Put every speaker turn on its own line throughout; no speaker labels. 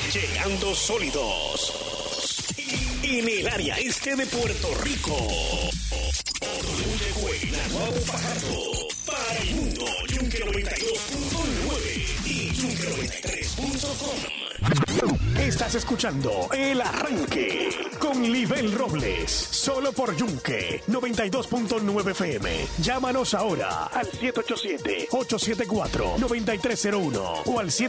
Llegando sólidos. En el área este de Puerto Rico. WD Naguabo Fajardo. Para el mundo, Yunque 92.9 y Yunque93.com. Estás escuchando El Arranque con Libel Robles, solo por Yunque 92.9 FM. Llámanos ahora al 787-874-9301 o al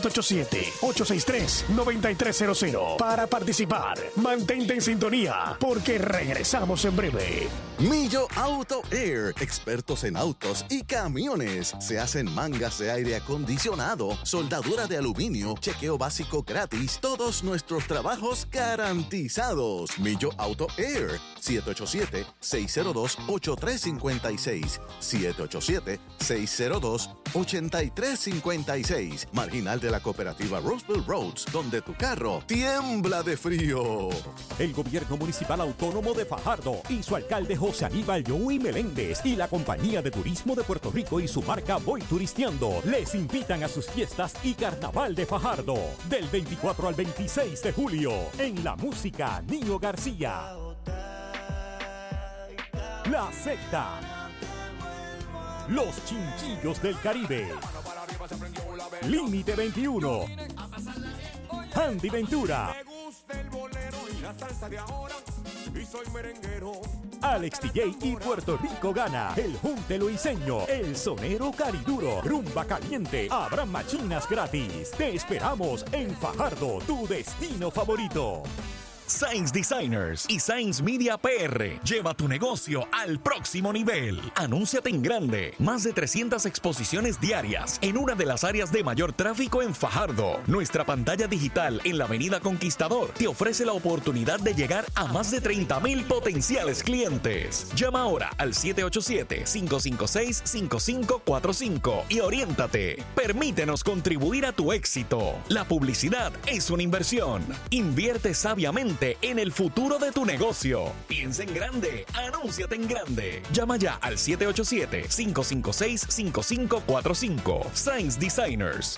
787-863-9300 para participar. Mantente en sintonía porque regresamos en breve.
Millo Auto Air, expertos en autos y camiones. Se hacen mangas de aire acondicionado, soldadura de aluminio, chequeo básico gratis, todos nuestros trabajos garantizados. Millo Auto Air, 787-602-8356, 787-602-8356, marginal de la cooperativa Roseville Roads, donde tu carro tiembla de frío.
El gobierno municipal autónomo de Fajardo y su alcalde José Aníbal Joey Meléndez y la compañía de turismo de Puerto Rico y su marca Voy Turisteando les invitan a sus fiestas y carnaval de Fajardo del 24 al 26 de julio en La Música Niño García, La Secta, Los Chinchillos del Caribe, Límite 21, Andy Ventura, Alex DJ y Puerto Rico Gana, El Junte Luiseño, El Sonero Cariduro, Rumba Caliente, habrá machinas gratis. Te esperamos en Fajardo, tu destino favorito.
Sainz Designers y Sainz Media PR. Lleva tu negocio al próximo nivel. Anúnciate en grande. Más de 300 exposiciones diarias en una de las áreas de mayor tráfico en Fajardo. Nuestra pantalla digital en la Avenida Conquistador te ofrece la oportunidad de llegar a más de 30,000 potenciales clientes. Llama ahora al 787-556-5545 y oriéntate. Permítenos contribuir a tu éxito. La publicidad es una inversión. Invierte sabiamente en el futuro de tu negocio. Piensa en grande, anúnciate en grande. Llama ya al 787-556-5545. Sainz Designers,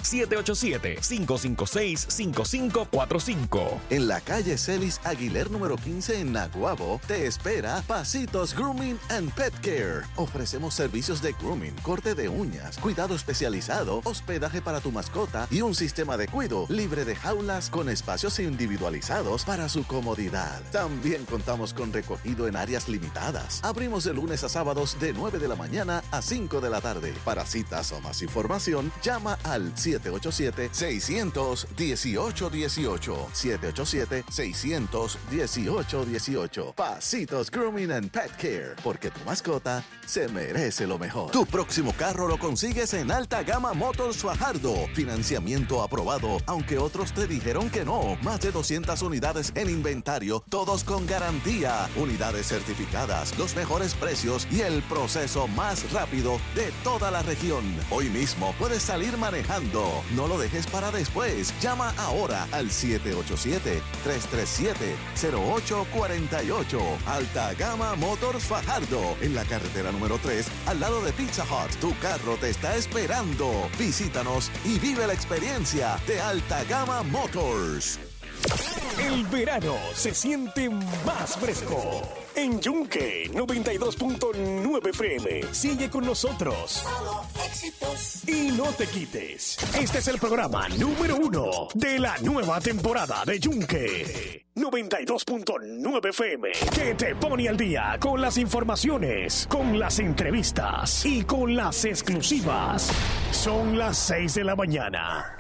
787-556-5545.
En la calle Celis Aguiler número 15 en Naguabo, te espera Pasitos Grooming and Pet Care. Ofrecemos servicios de grooming, corte de uñas, cuidado especializado, hospedaje para tu mascota y un sistema de cuido libre de jaulas con espacios individualizados para su comodidad. También contamos con recogido en áreas limitadas. Abrimos de lunes a sábados de 9 de la mañana a 5 de la tarde. Para citas o más información, llama al 787-600-1818. 787-600-1818. Pasitos Grooming and Pet Care, porque tu mascota se merece lo mejor. Tu próximo carro lo consigues en Alta Gama Motors Fajardo. Financiamiento aprobado, aunque otros te dijeron que no. Más de 200 unidades en inventario, todos con garantía, unidades certificadas, los mejores precios y el proceso más rápido de toda la región. Hoy mismo puedes salir manejando. No lo dejes para después. Llama ahora al 787-337-0848. Alta Gama Motors Fajardo, en la carretera número 3, al lado de Pizza Hut. Tu carro te está esperando. Visítanos y vive la experiencia de Alta Gama Motors.
El verano se siente más fresco. En Yunque 92.9 FM. Sigue con nosotros. Y no te quites. Este es el programa número 1 de la nueva temporada de Yunque 92.9 FM, que te pone al día con las informaciones, con las entrevistas y con las exclusivas. Son las 6 de la mañana.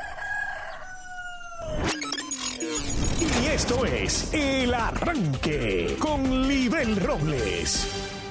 Y esto es El Arranque con Libel Robles.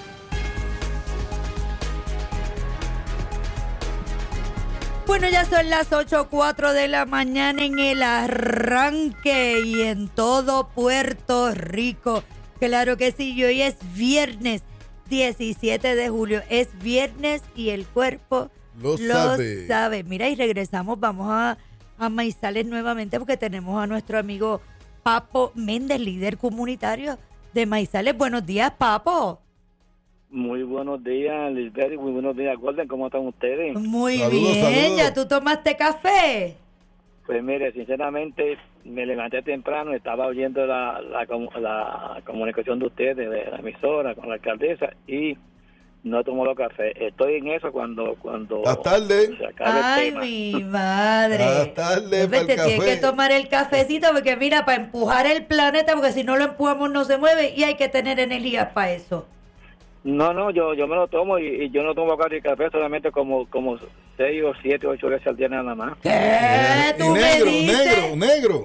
Bueno, ya son las 8:04 de la mañana en El Arranque y en todo Puerto Rico. Claro que sí, y hoy es viernes 17 de julio. Es viernes y el cuerpo lo sabe. Mira, y regresamos, vamos a Maizales nuevamente porque tenemos a nuestro amigo Papo Méndez, líder comunitario de Maizales. Buenos días, Papo.
Muy buenos días, Lisbeth. Muy buenos días, Golden. ¿Cómo están ustedes?
Muy bien. ¿Ya tú tomaste café?
Pues mire, sinceramente me levanté temprano, estaba oyendo la comunicación de ustedes, de la emisora con la alcaldesa, y no tomo los café. Estoy en eso cuando
Hasta tarde.
se acabe
Ay,
el tema.
mi madre.
Hasta tarde
Pues
pa'l
te tienes
café.
que tomar el cafecito porque mira, para empujar el planeta, porque si no lo empujamos no se mueve y hay que tener energía para eso.
No, yo me lo tomo y yo no tomo café solamente como 6 o 7, 8 veces al día nada más.
¿Qué?
Y
¿Tú me
negro,
dices?
negro.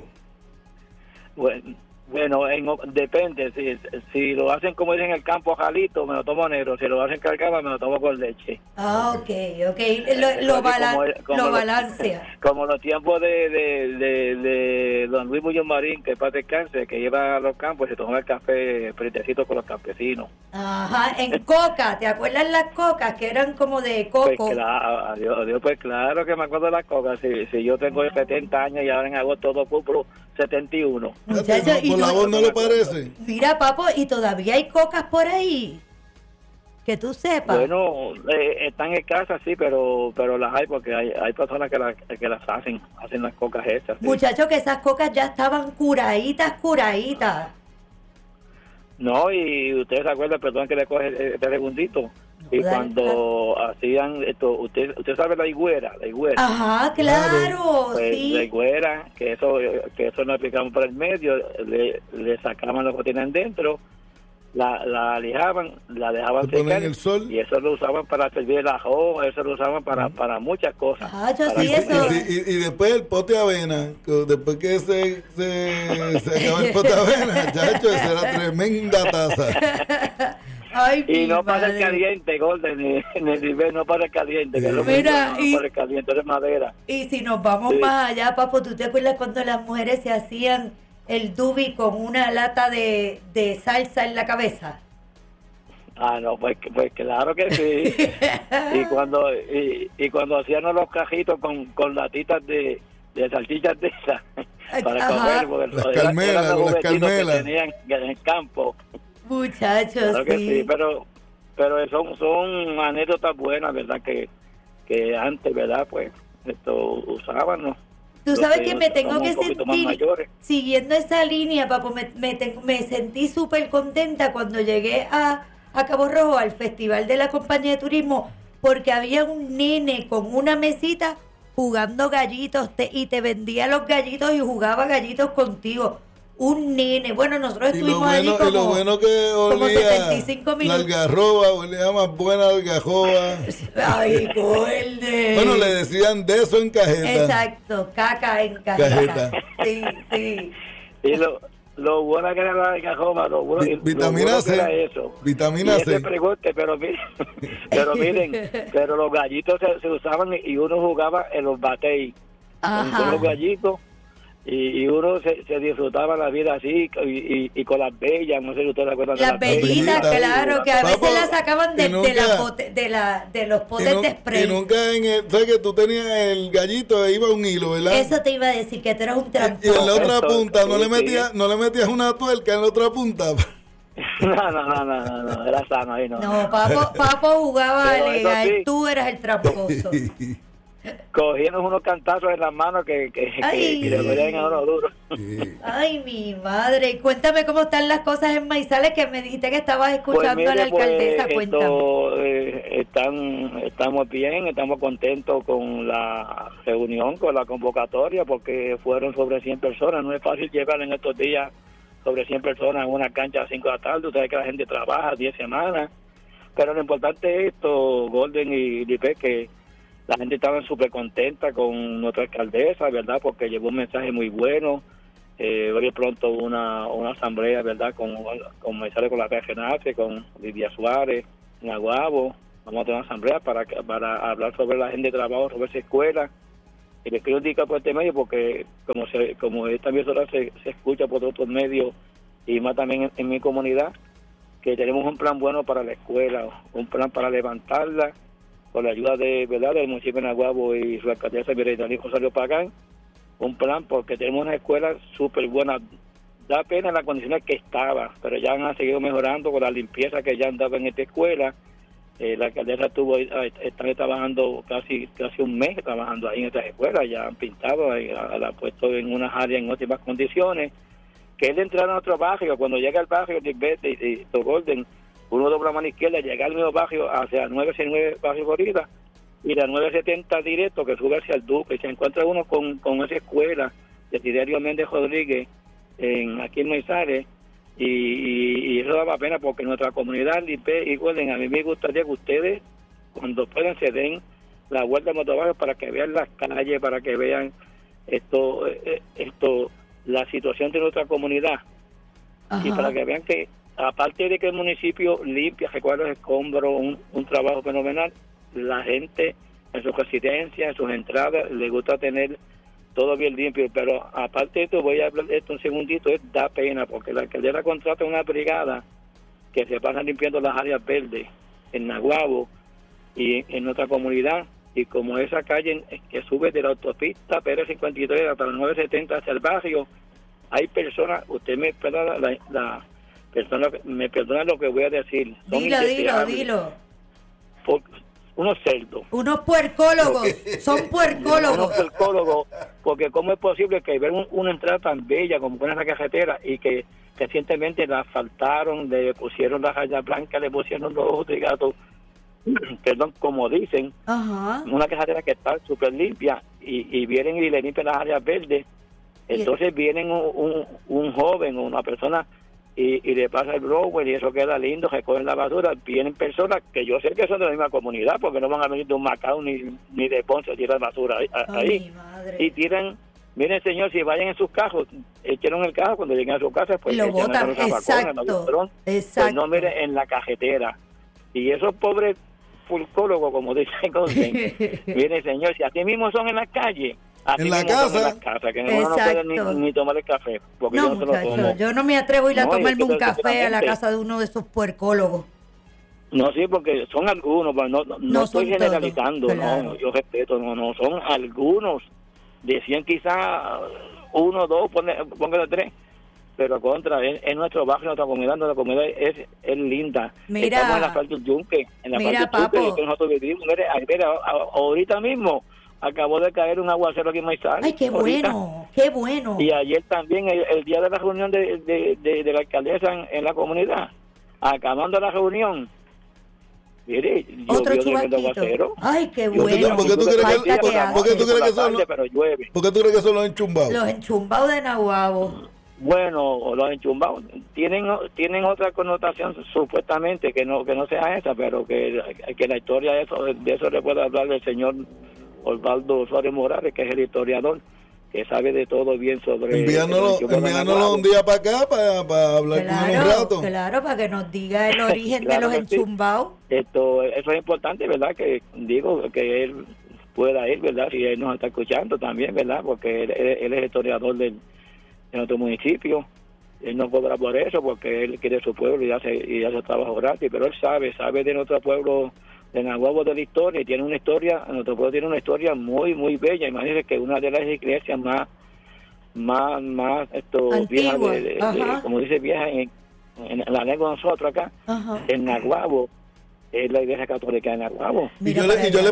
Bueno, depende. Si lo hacen como dicen en el campo jalito, me lo tomo negro. Si lo hacen cargado, me lo tomo con leche.
Ah, ok. Lo
Como
balancea.
Como los tiempos de don Luis Muñoz Marín, que para descanse, que iba a los campos y se tomaba el café pretecito con los campesinos.
Ajá, en coca, ¿te acuerdas las cocas que eran como de coco?
Pues claro, adiós, pues claro que me acuerdo de las cocas. Si yo tengo 70 años y ahora en agosto todo cumplo 71.
Muchachos, y
Por la
no-
voz no lo parece.
Mira, papo, y todavía hay cocas por ahí. Que tú sepas.
Bueno, están escasas, sí, pero las hay porque hay personas que las hacen las cocas esas. ¿sí?
Muchachos, que esas cocas ya estaban curaditas.
No, y ustedes se acuerdan, perdón que le coge este segundito, y
dale,
cuando hacían esto, usted sabe la higüera.
Ajá, claro,
Pues
sí.
la higüera, que eso lo aplicamos por el medio, le sacaban lo que tenían dentro, la lijaban, la dejaban
Le ponen
secar,
el sol.
y eso lo usaban para servir el ajo, eso lo usaban para muchas cosas.
Ah, yo
Para
sí,
comer.
eso.
Y después el pote de avena, que después que se acaba el pote de avena, chacho, esa era tremenda taza.
Ay,
Y
mi
no para el
madre.
caliente, Golden, ni el nivel, no para el caliente, que es lo
Mira,
mismo,
y-
no para el caliente de madera.
Y si nos vamos
Sí.
más allá, papo, ¿tú te acuerdas cuando las mujeres se hacían el dubi con una lata de salsa en la cabeza?
Ah, no, pues claro que sí. y cuando hacían los cajitos con latitas de salchichas de esas para
Ajá.
comer, porque
Las
eran
calmelas,
los
con las
juguetitos
calmelas.
que tenían en el campo.
Muchachos,
Claro que
sí.
sí, pero son anécdotas buenas, ¿verdad? Que antes, ¿verdad? Pues esto usaban, ¿no?
Tú
Los
sabes que me tengo
somos
que
un poquito más
sentir,
mayores.
siguiendo esa línea, papo, me sentí súper contenta cuando llegué a Cabo Rojo, al Festival de la Compañía de Turismo, porque había un nene con una mesita jugando gallitos y te vendía los gallitos y jugaba gallitos contigo. Un nene. Bueno, nosotros
Y lo
estuvimos allí
bueno,
como,
y lo bueno que
como
olía
75
la
minutos.
algarroba, olía más buena algarroba.
Ay, Golden.
Bueno, le decían de eso en cajeta.
Exacto, caca en cajeta.
Cajeta.
Sí.
Y lo bueno que era la algarroba, lo bueno
Vitamina
lo bueno que
C.
era eso.
Vitamina
Y ese
C.
pregunte, pero miren, pero los gallitos se usaban y uno jugaba en los bateis con los gallitos y uno se disfrutaba la vida así y con las bellas, no sé si ustedes se acuerdan de
Las
bellitas,
bellitas, claro, que a veces
Papo,
las sacaban
y nunca-
de los potes de
Y
spray.
nunca ¿sabes que tú tenías el gallito, iba un hilo, ¿verdad?
Eso te iba a decir, que tú eras un
Y en
tramposo.
la otra
Eso,
punta
sí,
no le metías una tuerca en la otra punta.
No, era sano ahí, no.
No, Papo jugaba
Pero eso
legal,
sí.
tú eras el tramposo.
Cogíamos unos cantazos en las manos que
Ay.
le dolían a uno duro.
Ay, mi madre. Y cuéntame cómo están las cosas en Maizales, que me dijiste que estabas escuchando
Pues
a la
mire,
alcaldesa.
Cuéntame. Estamos bien, estamos contentos con la reunión, con la convocatoria, porque fueron sobre 100 personas. No es fácil llegar en estos días sobre 100 personas en una cancha a las 5 de la tarde. Usted sabe que la gente trabaja 10 semanas. Pero lo importante es esto, Golden y Lipe, que la gente estaba súper contenta con nuestra alcaldesa, ¿verdad? Porque llevó un mensaje muy bueno. Hoy pronto una asamblea, ¿verdad? Con mensajes con la PGNACE, con Lidia Suárez, en Aguabo. Vamos a tener una asamblea para hablar sobre la gente de trabajo, sobre esa escuela. Y les quiero indicar por este medio porque como esta emisora se escucha por otros medios y más también en mi comunidad, que tenemos un plan bueno para la escuela, un plan para levantarla, con la ayuda del municipio de Naguabo y su alcaldesa Mireidalí Rosario Pagán, un plan porque tenemos una escuela súper buena. Da pena las condiciones que estaba, pero ya han seguido mejorando con la limpieza que ya han dado en esta escuela La alcaldesa está trabajando casi un mes trabajando ahí en estas escuelas, ya han pintado, la han puesto en unas áreas en óptimas condiciones. Que es de entrar a otro barrio, cuando llega al barrio de Golden, uno dobla mano izquierda, llega al mismo barrio hacia 969 Barrio Florida, y la 970 directo que sube hacia el Duque, y se encuentra uno con esa escuela de Tiberio Méndez Rodríguez aquí en Maysares, y eso daba pena porque nuestra comunidad y Golden, a mí me gustaría que ustedes cuando puedan se den la vuelta a motobarrios para que vean las calles, para que vean esto la situación de nuestra comunidad. Ajá. Y para que vean que aparte de que el municipio limpia, recuerda los escombros, un trabajo fenomenal, la gente en sus residencias, en sus entradas, le gusta tener todo bien limpio. Pero aparte de esto, voy a hablar de esto un segundito, da pena porque la alcaldesa contrata una brigada que se pasa limpiando las áreas verdes en Naguabo y en nuestra comunidad, y como esa calle que sube de la autopista Pérez 53 hasta la 970 hacia el barrio, hay personas, usted me perdona, la persona me perdona lo que voy a decir, son
dilo.
Unos cerdos.
Unos puercólogos, son puercólogos.
Unos puercólogos, porque cómo es posible que ver una entrada tan bella como una carretera y que recientemente la asfaltaron, le pusieron la raya blanca, le pusieron los ojos de gato, perdón, como dicen, ajá, una carretera que está súper limpia y vienen y le limpian las áreas verdes. Entonces vienen un joven o una persona y le pasa el blower y eso queda lindo, recogen la basura. Vienen personas que yo sé que son de la misma comunidad porque no van a venir de un Macao ni de Ponce a tirar basura ahí. Y tiran, miren señor, si vayan en sus carros, echaron el carro, cuando lleguen a su casa pues
lo botan, exacto.
Pues no miren en la carretera. Y esos pobres pulcólogos, como dicen, miren señor, si así mismo son en las calles,
en la casa,
que uno no puede ni tomar el café, porque
no, yo no me atrevo a ir a tomarme un café a la casa de uno de esos puercólogos.
No, sí, porque son algunos, no estoy generalizando, todos, claro. No, yo respeto, no, son algunos, de 100 quizás 1, 2, póngale 3, pero es nuestro barrio, nuestra comunidad es linda.
Mira,
estamos en la parte del Yunque, que nosotros vivimos. Mira, ahorita mismo acabó de caer un aguacero aquí en Maysares.
¡Ay, qué bueno! ¡Qué bueno!
Y ayer también, el día de la reunión de la alcaldesa en la comunidad, acabando la reunión, mire,
otro chubaquito. ¡Ay, qué bueno!
¿Por qué tú crees que son los enchumbados?
Los enchumbados de Naguabo.
Bueno, los enchumbados tienen otra connotación supuestamente que no sea esa, pero que la historia de eso le puede hablar el señor Osvaldo Suárez Morales, que es el historiador, que sabe de todo bien sobre...
Enviándolo un día para acá para hablar con él un rato.
Claro, para que nos diga el origen de los enchumbados.
Sí. Eso es importante, ¿verdad? Que digo que él pueda ir, ¿verdad? Si él nos está escuchando también, ¿verdad? Porque él es historiador de nuestro municipio. Él no cobra por eso, porque él quiere su pueblo y hace trabajo gratis, pero él sabe de nuestro pueblo, de Naguabo, de la historia, y tiene una historia, nuestro pueblo tiene una historia muy, muy bella. Imagínense que una de las iglesias más viejas, como dice vieja, en la lengua de nosotros acá, ajá, en Naguabo, es la iglesia católica de Naguabo.
Y yo le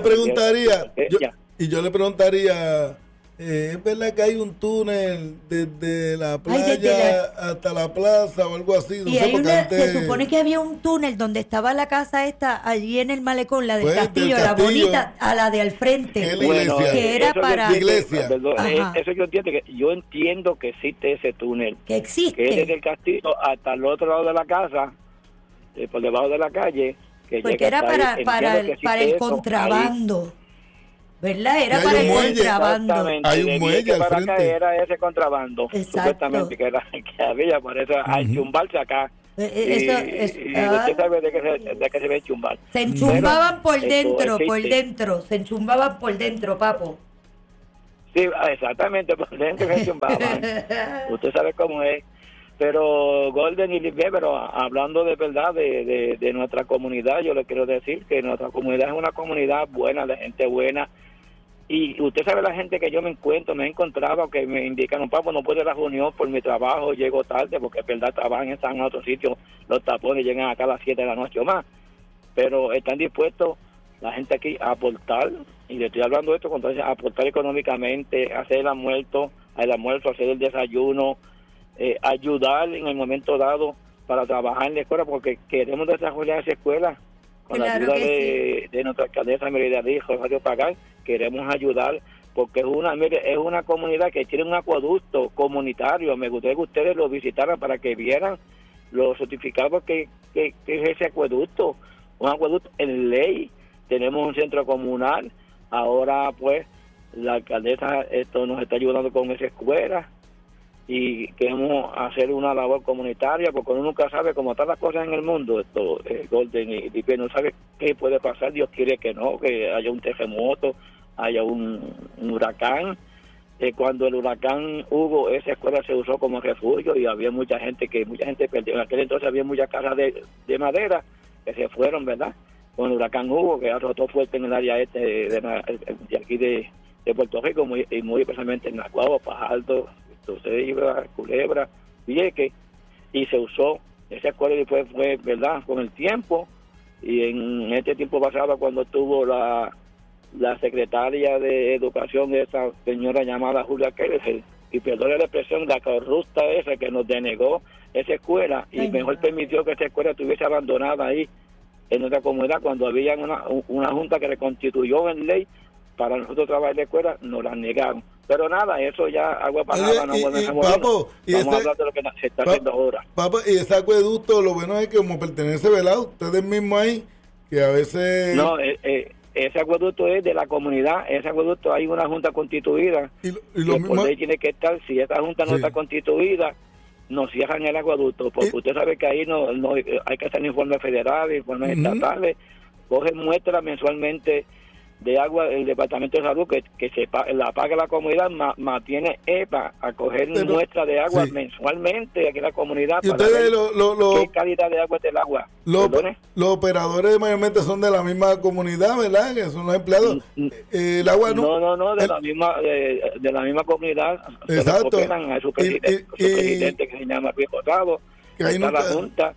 preguntaría, ¿es verdad que hay un túnel desde la playa hasta la plaza o algo así? No
y sé, se supone que había un túnel donde estaba la casa esta, allí en el malecón, la del Castillo, la bonita, a la de al frente, que era para...
Iglesia. Eso yo entiendo que existe ese túnel.
Que existe.
Que es desde el Castillo hasta el otro lado de la casa, por debajo de la calle.
Porque era para el contrabando. ¿Verdad? Era para el contrabando.
Hay un muelle al frente.
Acá era ese contrabando.
Exacto.
Supuestamente que había, por eso hay chumbarse acá. Usted sabe de qué se ve chumbar.
Se enchumbaban por dentro. Se enchumbaban por dentro, papo.
Sí, exactamente, por dentro se enchumbaban. Usted sabe cómo es. Pero Golden y Lisbeth, pero hablando de verdad de nuestra comunidad, yo le quiero decir que nuestra comunidad es una comunidad buena, de gente buena. Y usted sabe la gente que yo me he encontrado que me indican, papo, no puedo ir a la reunión por mi trabajo, llego tarde, porque es verdad, trabajan, están en otro sitio, los tapones llegan acá a las 7 de la noche o más. pero están dispuestos la gente aquí a aportar, y le estoy hablando de esto cuando dice aportar económicamente, hacer el almuerzo, hacer el desayuno, ayudar en el momento dado para trabajar en la escuela, porque queremos desarrollar esa escuela con la ayuda de nuestra alcaldesa Merida Díaz, Rosario Pagán. Queremos ayudar porque es una comunidad que tiene un acueducto comunitario. Me gustaría que ustedes lo visitaran para que vieran los certificados que es ese acueducto, un acueducto en ley. Tenemos un centro comunal. Ahora pues la alcaldesa nos está ayudando con esa escuela y queremos hacer una labor comunitaria, porque uno nunca sabe cómo están las cosas en el mundo, Golden, y no sabe qué puede pasar. Dios quiere que no, que haya un terremoto, haya un huracán. Cuando el huracán Hugo, esa escuela se usó como refugio y había mucha gente perdió. En aquel entonces había muchas casas de madera que se fueron, ¿verdad? Con el huracán Hugo, que azotó fuerte en el área de aquí de Puerto Rico, muy especialmente en Naguabo, Fajardo, Cebra, Culebra, Vieques, y se usó esa escuela. Y fue verdad, con el tiempo, y en este tiempo pasado, cuando tuvo la secretaria de Educación, esa señora llamada Julia Keller, y perdone la expresión, la corrupta esa que nos denegó esa escuela, y mejor permitió que esa escuela estuviese abandonada ahí en nuestra comunidad, cuando había una junta que reconstituyó en ley para nosotros trabajar en la escuela, nos la negaron. Pero nada, eso ya agua pasada, no podemos
Papo,
vamos a hablar de lo que se está haciendo ahora.
Papo, y ese acueducto, lo bueno es que como pertenece, ¿verdad? Ustedes mismos ahí, que a veces...
No, ese acueducto es de la comunidad. Ese acueducto hay una junta constituida,
y lo mismo...
por ahí tiene que estar. Si esa junta no está constituida, nos cierran el acueducto, porque usted sabe que ahí no hay que hacer informes federales, informes estatales. Cogen muestras mensualmente de agua el Departamento de Salud, que la paga la comunidad, mantiene EPA a coger muestras de agua mensualmente aquí en la comunidad.
¿Y
para
ustedes
ver qué calidad de agua es el agua?
Los operadores mayormente son de la misma comunidad, ¿verdad? Que son los empleados. El agua
no, de la misma comunidad.
Exacto.
A su presidente que se llama Luis Rosado, está la Junta,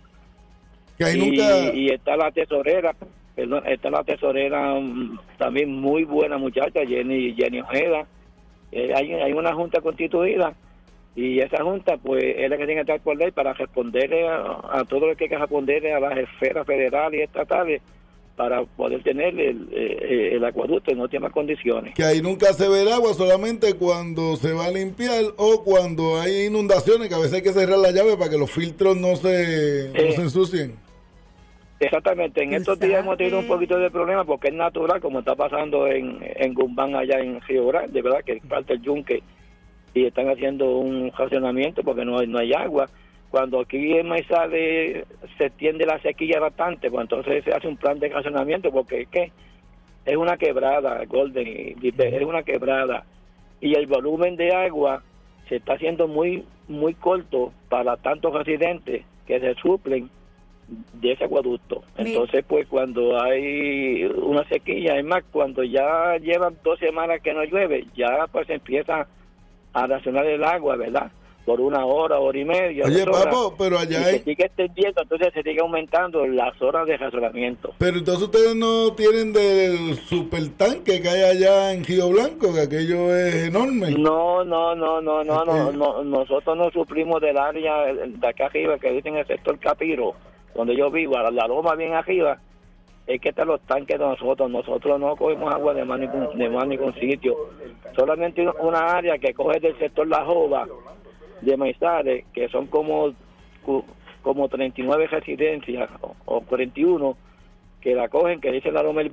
y está la tesorera. Está la tesorera también, muy buena muchacha, Jenny Ojeda. Hay una junta constituida, y esa junta pues es la que tiene que estar por ley para responderle a todo lo que hay que responderle a las esferas federales y estatales para poder tener el acueducto en óptimas condiciones.
Que ahí nunca se ve el agua, solamente cuando se va a limpiar o cuando hay inundaciones, que a veces hay que cerrar la llave para que los filtros no se ensucien.
Exactamente, en estos días hemos tenido un poquito de problema porque es natural, como está pasando en Gumbán, allá en Río Grande, ¿verdad? Que falta el yunque y están haciendo un racionamiento porque no hay agua. Cuando aquí en Maizales se extiende la sequía bastante, pues entonces se hace un plan de racionamiento, porque es una quebrada, Golden, es una quebrada, y el volumen de agua se está haciendo muy muy corto para tantos residentes que se suplen de ese acueducto. Entonces pues cuando hay una sequía, es más, cuando ya llevan 2 semanas que no llueve, ya pues se empieza a racionar el agua, ¿verdad? Por 1 hora, hora y media.
Oye, Papo, pero allá
se sigue extendiendo, entonces se sigue aumentando las horas de racionamiento.
Pero entonces ustedes no tienen del supertanque que hay allá en Río Blanco, que aquello es enorme.
No, nosotros nos suplimos del área de acá arriba, que dicen el sector Capiro, donde yo vivo, a la loma bien arriba, es que están los tanques de nosotros. Nosotros no cogemos agua de más ningún sitio. Solamente una área que coge del sector La Jova, de Maizales, que son como 39 residencias, o 41, que la cogen, que dice la loma